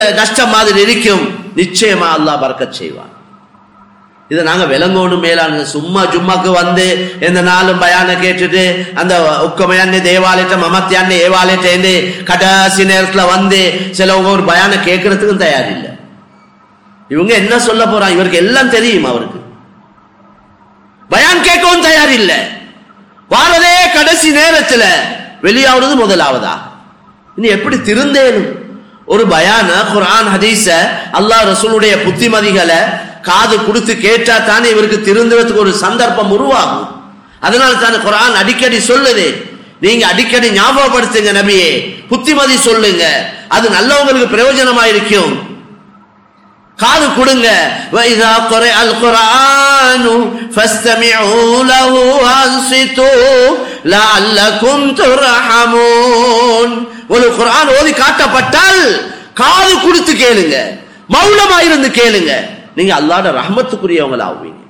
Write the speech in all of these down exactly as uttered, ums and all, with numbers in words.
நஷ்டம் மாதிரி இருக்கும், நிச்சயமா அல்லாஹ் பரக்கத் செய்வான். இதை நாங்க விளங்கணும் மேலான. சும்மா ஜும்மாக்கு வந்து எந்த நாளும் பயான கேட்டுட்டு அந்த உக்கமையான்னு தேவாலயத்தை மமத்தியான்னு ஏவாலயத்தை கடைசி நேரத்துல வந்து சிலவங்க ஒரு பயான கேட்கறதுக்கும் தயாரில்லை. இவங்க என்ன சொல்ல போறாங்க, இவருக்கு எல்லாம் தெரியும். அவருக்கு பயான் கேட்கவும் தயார் இல்லை. வாரதே கடைசி நேரத்துல வெளியாவது முதலாவதா. இனி எப்படி திருந்தேனும்? ஒரு பயான குர்ஆன் ஹதீஸ அல்லாஹ் ரசூலுடைய புத்திமதிகளை காது கொடுத்து கேட்டா தானே இவருக்கு திருந்துறதுக்கு ஒரு சந்தர்ப்பம் உருவாகும். அதனால தானே குர்ஆன் அடிக்கடி சொல்லுது, நீங்க அடிக்கடி ஞாபகப்படுத்துங்க நபியே, புத்திமதி சொல்லுங்க, அது நல்லவங்களுக்கு பிரயோஜனமா இருக்கும். காது கொடுங்க. وَإِذَا قُرِئَ الْقُرْآنُ فَاسْتَمِعُوا لَهُ وَأَنصِتُوا لَعَلَّكُمْ تُرْحَمُونَ. ஒரு குர்ஆன் ஓதி காட்டப்பட்டால் காது கொடுத்து கேளுங்க, மௌனமா இருந்து கேளுங்க, நீங்க அல்லாஹ்வுடைய ரஹ்மத்துக்குரியவங்களா ஆவீங்க.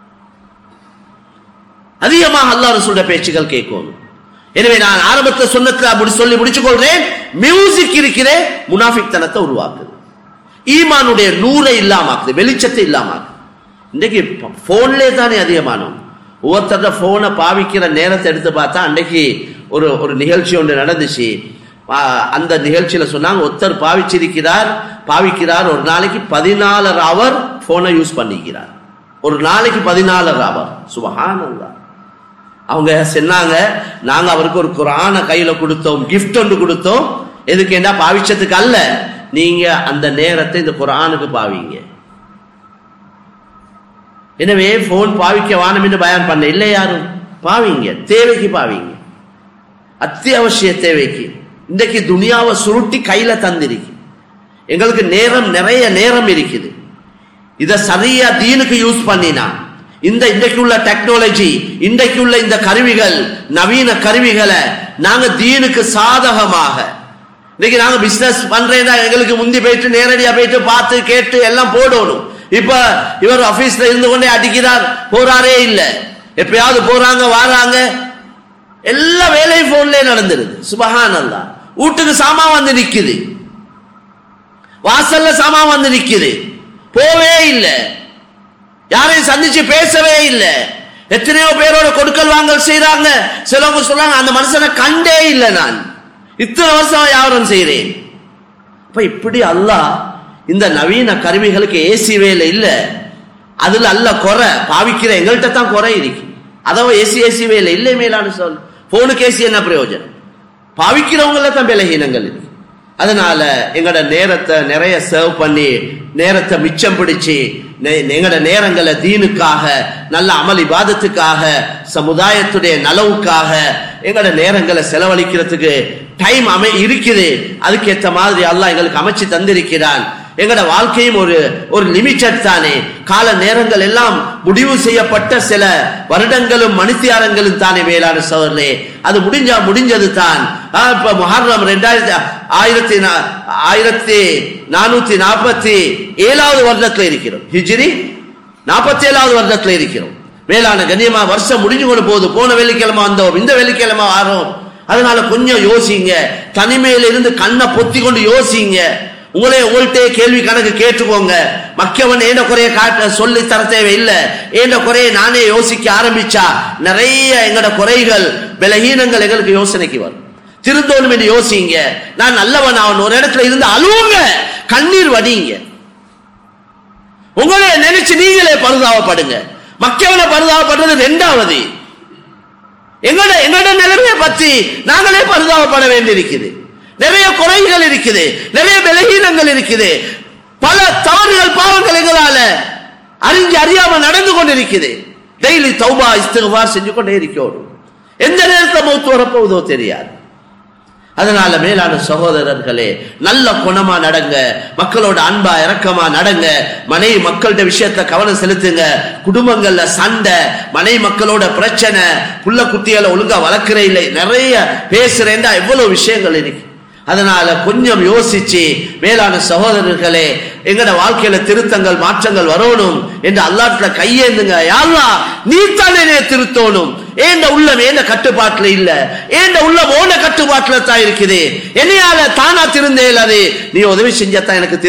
அதிகமாக அல்லாஹ் ரசூலுடைய பேச்சுகள் கேட்கணும். எனவே நான் ஆரம்பத்தில் சொன்னதுல அப்படி சொல்லி முடிச்சு கொள்றேன். மியூசிக் இருக்கிறே முனாஃபிக் தனத்தை உருவாக்குது, ஈமானுடைய நூரை இல்லாமாக்குது, வெளிச்சத்தை இல்லாமாக்குது. இன்றைக்கு போன்லே தானே அதிகமானோம். ஒவ்வொருத்தர போனை பாவிக்கிற நேரத்தை எடுத்து பார்த்தா அன்றைக்கு ஒரு ஒரு நிகழ்ச்சி ஒன்று நடந்துச்சு. அந்த நிகழ்ச்சியில சொன்னாங்க, ஒருத்தர் பாவிச்சிருக்கிறார் பாவிக்கிறார் ஒரு நாளைக்கு பதினாலு அவர் போனை யூஸ் பண்ணிக்கிறார். ஒரு நாளைக்கு பதினாலு அவர். சுப்ஹானல்லாஹ். அவங்க சொன்னாங்க, நாங்க அவருக்கு ஒரு குர்ஆனை கையில கொடுத்தோம், கிஃப்ட் ஒன்று கொடுத்தோம். எதுக்கு என்ன பாவிச்சதுக்கு அல்ல, நீங்க அந்த நேரத்தை இந்த குர்ஆனுக்கு பாவிங்க. எனவே போன் பாவிக்க வானம் என்று பயான் பண்ண இல்லை யாரும். பாவிங்க, தேவைக்கு பாவிங்க, அத்தியாவசிய தேவைக்கு. இன்றைக்கு துனியாவை சுருட்டி கையில தந்திருக்கு. எங்களுக்கு நேரம், நிறைய நேரம் இருக்குது. இதை சரியா தீனுக்கு யூஸ் பண்ணினா இந்த இன்றைக்கு உள்ள டெக்னாலஜி, இன்றைக்கு உள்ள இந்த கருவிகள், நவீன கருவிகளை நாங்க தீனுக்கு சாதகமாக, இன்னைக்கு நாங்க பிசினஸ் பண்றேன்னா எங்களுக்கு முந்தி போயிட்டு நேரடியா போயிட்டு பார்த்து கேட்டு எல்லாம் போடணும். இப்ப இவர் ஆபீஸ்ல இருந்து கொண்டே அடிக்கிறார், போறாரே இல்ல, எப்பயாவது போறாங்க வாராங்க, எல்லா வேலையும் போன்ல நடந்துருது. சுப்ஹானல்லாஹ். வீட்டுக்கு சாமான் வந்து நிக்குது, வாசல்ல சாமான் வந்து நிக்குது, போவே இல்லை, யாரையும் சந்திச்சு பேசவே இல்லை. எத்தனையோ பேரோட கொடுக்கல் வாங்கல் செய்யறாங்க. சிலவங்க சொல்றாங்க, அந்த மனுஷனை கண்டே இல்லை, நான் இத்தனை வருஷம் வியாபாரம் செய்யறேன். அப்ப இப்படி அல்லாஹ் இந்த நவீன கருவிகளுக்கு ஏசி வேலை இல்லை, அதுல அல்ல குறை பாவிக்கிற எங்கள்கிட்ட தான் குறை இருக்கு. அதாவது ஏசி ஏசி வேலை இல்லை மேலான சொல். போனுக்கு ஏசி என்ன பிரயோஜனம்? பாவிக்கிறவங்கள தான் பலகீனங்கள் இருக்கு. அதனால எங்களோட நேரத்தை நிறைய சேவ் பண்ணி, நேரத்தை மிச்சம் பிடிச்சு, எங்களோட நேரங்களை தீனுக்காக, நல்ல அமல் இபாதத்துக்காக, சமுதாயத்துடைய நலவுக்காக எங்களோட நேரங்களை செலவழிக்கிறதுக்கு டைம் அமை இருக்குது. அதுக்கேற்ற மாதிரி அல்லாஹ் எங்களுக்கு அமைச்சு தந்திருக்கிறான். எங்களோட வாழ்க்கையும் ஒரு ஒரு லிமிட்டட் தானே. கால நேரங்கள் எல்லாம் முடிவு செய்யப்பட்ட சில வருடங்களும் மணித்தியாரங்களும் தானே மேலான சோதரே. அது முடிஞ்சா முடிஞ்சது தான். இப்ப முஹர்ரம் ரெண்டாயிரத்தி ஆயிரத்தி ஆயிரத்தி நானூத்தி நாற்பத்தி ஏழாவது வருடத்துல இருக்கிறோம். ஹிஜ்ரி நாற்பத்தி ஏழாவது வருடத்துல இருக்கிறோம். மேலான கண்ணியமா வருஷம் முடிஞ்சு கொண்டு போகுது. போன வெள்ளிக்கிழமை வந்தோம், இந்த வெள்ளிக்கிழமை வரோம். அதனால கொஞ்சம் யோசிங்க, தனிமையில இருந்து கண்ணை பொத்தி கொண்டு யோசிங்க. உங்களே உங்கள்கிட்ட கேள்வி கணக்கு கேட்டுக்கோங்க. மக்கவன் ஏண்ட குறைய காட்ட சொல்லி தர தேவையில்லை. ஏண்ட குறைய நானே யோசிக்க ஆரம்பிச்சா நிறைய எங்களோட குறைகள், பலகீனங்கள் எங்களுக்கு யோசனைக்கு வரும். திருந்தோணும் என்று யோசிங்க. நான் நல்லவன் அவன் ஒரு இடத்துல இருந்து அழுவுங்க, கண்ணீர் வடிங்க. உங்களே நினைச்சு நீங்களே பரிதாபப்படுங்க. மக்கவனை பரிதாபப்படுறது ரெண்டாவது. எங்களோட எங்களோட நிலைமையை பற்றி நாங்களே பரிதாபப்பட வேண்டியிருக்குது. நிறைய குறைகள் இருக்குது, நிறைய பலகீனங்கள் இருக்குது, பல தவறுகள் பாவங்கள் எங்களால அறிஞ்சு அறியாம நடந்து கொண்டிருக்குது. டெய்லி தௌபா இஸ்திக்ஃபார் செஞ்சு கொண்டே இருக்கணும். எந்த நேரத்தில் மௌத் வரப்போவதோ தெரியாது. அதனால மேலான சகோதரர்களே, நல்ல குணமா நடங்க, மக்களோட அன்பா இரக்கமா நடங்க, மனைவி மக்களோட விஷயத்துல கவனம் செலுத்துங்க. குடும்பங்கள்ல சண்டை, மனைவி மக்களோட பிரச்சனை, புள்ள குட்டிகளை ஒழுங்கா வளர்க்கிற இல்லை, நிறைய பேசுறேன்டா எவ்வளவு விஷயங்கள் இருக்கு. அதனால கொஞ்சம் யோசிச்சு மேலான சகோதரர்களே, எங்கட வாழ்க்கையில திருத்தங்கள் மாற்றங்கள் வரணும் என்று அல்லாஹ்விட கையேந்துங்க. யா அல்லாஹ், நீ தானே திருத்தணும், ஏண்ட உள்ளம் ஏண்ட கட்டுப்பாட்டுல இல்ல, ஏண்ட உள்ளம் ஓன கட்டுப்பாட்டுல தான் இருக்குது. என்னையால தானா திருந்தேல், அது நீ உதவி செஞ்சத்தான் எனக்கு